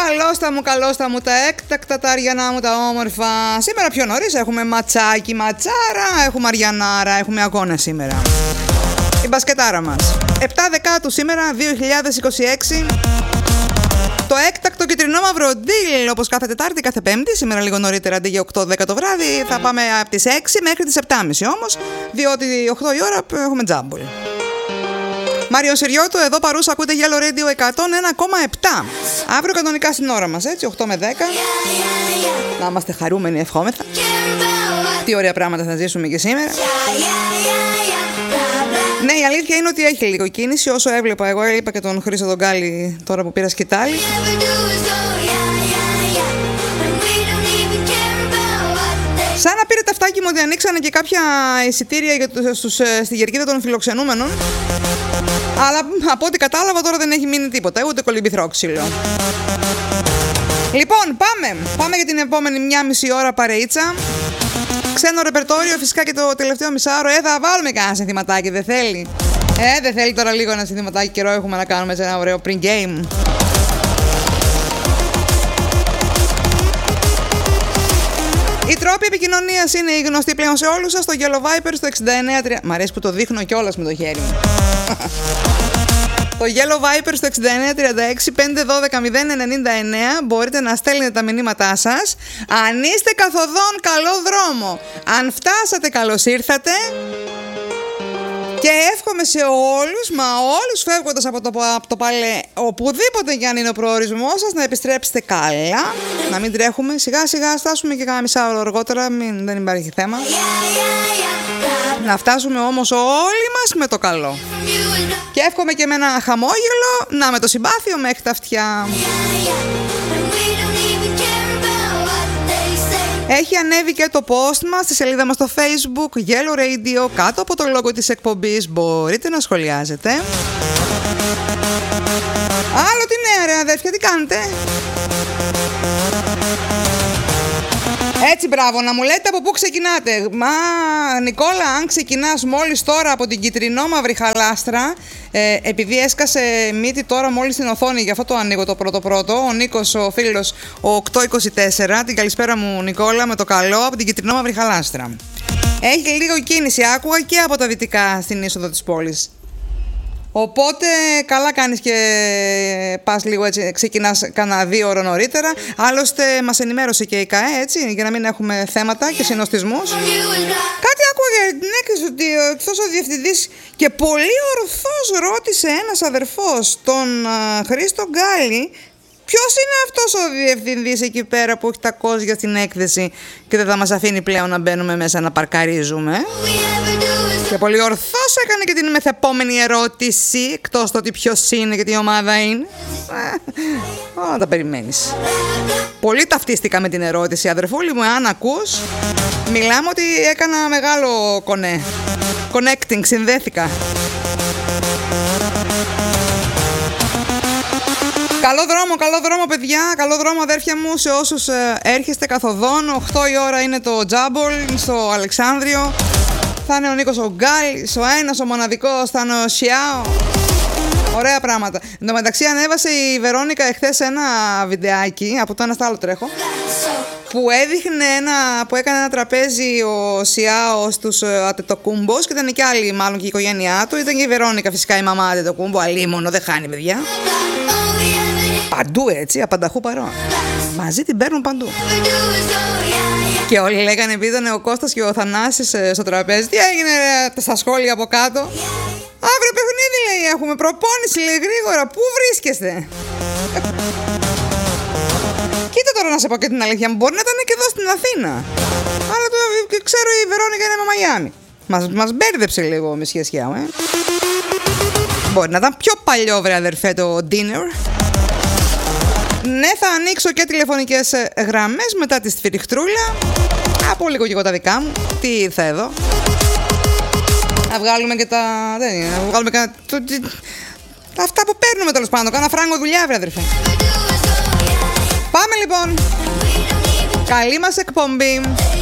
Καλώς τα μου τα έκτακτα, τα αριανά μου τα όμορφα. Σήμερα πιο νωρίς έχουμε ματσάκι, ματσάρα, έχουμε αριανάρα, έχουμε αγώνα σήμερα. Η μπασκετάρα μας. 7 Δεκάτου σήμερα, 2026. Το έκτακτο κυτρινό μαύρο deal, όπως κάθε Τετάρτη, κάθε Πέμπτη. Σήμερα λίγο νωρίτερα, αντί για 8-10 το βράδυ. Θα πάμε από τις 6 μέχρι τις 7.30 όμως, διότι 8 η ώρα έχουμε τζάμπολ. Μάριο Σιριώτο, εδώ παρούσα, ακούτε Yellow Radio 101,7. Αύριο κανονικά στην ώρα μας, έτσι, 8 με 10. Να είμαστε χαρούμενοι, ευχόμεθα. Τι ωραία πράγματα θα ζήσουμε και σήμερα. Ναι, η αλήθεια είναι ότι έχει λίγο κίνηση. Όσο έβλεπα, εγώ είπα και τον Χρήστο τον Γκάλη τώρα που πήρα σκητάλη. Σαν να πήρε ταυτάκι μου ότι ανοίξανε και κάποια εισιτήρια στη Γερκίδα των φιλοξενούμενων. Αλλά από ό,τι κατάλαβα τώρα δεν έχει μείνει τίποτα, ούτε κολυμπηθρό ξύλο. Λοιπόν, πάμε για την επόμενη μία μισή ώρα παρεΐτσα. Ξένο ρεπερτόριο, φυσικά και το τελευταίο μισάωρο. Θα βάλουμε κανένα συνθηματάκι, δεν θέλει. Δεν θέλει τώρα λίγο ένα συνθηματάκι, καιρό έχουμε να κάνουμε σε ένα ωραίο pre-game. Οι τρόποι επικοινωνίας είναι οι γνωστοί πλέον σε όλους σας. Το Yellow Viper στο 69... Μ' αρέσει που το δείχνω κιόλας με το χέρι μου. Το Yellow Viper στο 6936 512 099. Μπορείτε να στέλνετε τα μηνύματά σας. Αν είστε καθοδόν, καλό δρόμο. Αν φτάσατε, καλώς ήρθατε. Και εύχομαι σε όλους, μα όλους φεύγοντας από το παλέ, οπουδήποτε και αν είναι ο προορισμός σας, να επιστρέψετε καλά. Να μην τρέχουμε, σιγά σιγά φτάσουμε και κάνα μισάωρο αργότερα, δεν υπάρχει θέμα. Να φτάσουμε όμως όλοι μας με το καλό. Και εύχομαι και με ένα χαμόγελο, να με το συμπάθειο μέχρι τα αυτιά. Έχει ανέβει και το post μας στη σελίδα μας στο Facebook Yellow Radio, κάτω από το logo της εκπομπής. Μπορείτε να σχολιάζετε. Άλλο τι νέα ρε αδέρφια, τι κάνετε? Έτσι, μπράβο, να μου λέτε από πού ξεκινάτε. Μα, Νικόλα, αν ξεκινάς μόλις τώρα από την κυτρινόμαυρη χαλάστρα, επειδή έσκασε μύτη τώρα μόλις στην οθόνη, γι' αυτό το ανοίγω το πρώτο. Ο Νίκος, ο φίλος, ο 824, την καλησπέρα μου Νικόλα, με το καλό, από την κυτρινόμαυρη χαλάστρα. Έχει λίγο κίνηση, άκουγα, και από τα δυτικά στην είσοδο της πόλης. Οπότε καλά κάνεις και πας λίγο έτσι, ξεκινάς κανένα 2 ώρες νωρίτερα. Άλλωστε μας ενημέρωσε και η ΚΑΕ, έτσι, για να μην έχουμε θέματα και συνοστισμούς. Κάτι άκουγα για την έκθεση ότι εκτός ο διευθυντής, και πολύ ορθώς ρώτησε ένας αδερφός, τον Χρήστο Γκάλη, ποιος είναι αυτός ο διευθυντής εκεί πέρα που έχει τα κόζια στην έκθεση και δεν θα μας αφήνει πλέον να μπαίνουμε μέσα να παρκαρίζουμε. Και πολύ ορθώς έκανε και την μεθεπόμενη ερώτηση, εκτός το ότι ποιος είναι και τι ομάδα είναι. Να τα περιμένεις. Πολύ ταυτίστηκα με την ερώτηση, αδερφούλη μου, αν ακούς, μιλάμε ότι έκανα μεγάλο connecting, συνδέθηκα. Καλό δρόμο παιδιά, καλό δρόμο αδέρφια μου σε όσους έρχεστε καθοδόν. 8 η ώρα είναι το τζάμπολ στο Αλεξάνδριο. Θα είναι ο Νίκος ο Γκάλης, ο ένας, ο μοναδικός, θα είναι ο Σιάο. Ωραία πράγματα. Εν τω μεταξύ ανέβασε η Βερόνικα εχθές ένα βιντεάκι, από το ένα στο άλλο τρέχω, που έδειχνε που έκανε ένα τραπέζι ο Σιάο στους Αντετοκούμπος και ήταν και άλλοι, μάλλον και η οικογένειά του. Ήταν και η Βερόνικα φυσικά, η μαμά Αντετοκούμπο, αλίμονο, δεν χάνει παιδιά. Παντού έτσι, απανταχού παρόν. Μαζί την παίρνουν παντού. Και όλοι λέγανε, επειδή ήταν ο Κώστας και ο Θανάσης στο τραπέζι, τι έγινε στα σχόλια από κάτω? Αύριο παιχνίδι λέει έχουμε, προπόνηση λέει γρήγορα, πού βρίσκεστε? Κοίτα τώρα να σε πω και την αλήθεια μου, μπορεί να ήταν και εδώ στην Αθήνα. Αλλά το ξέρω η Βερόνικα είναι με Μαϊάμι. Μας μπέρδεψε λίγο με σχεσιά, Μπορεί να ήταν πιο παλιό βρε αδερφέ το dinner. Ναι, θα ανοίξω και τηλεφωνικές γραμμές μετά τη σφυριχτρούλα. Από λίγο και εγώ τα δικά μου. Τι ήρθα εδώ. Να βγάλουμε και τα... Δεν είναι, να βγάλουμε και αυτά που παίρνουμε τέλος πάντων. Κάνα φράγκο δουλειά βρε αδερφέ. Πάμε λοιπόν. Καλή μας εκπομπή.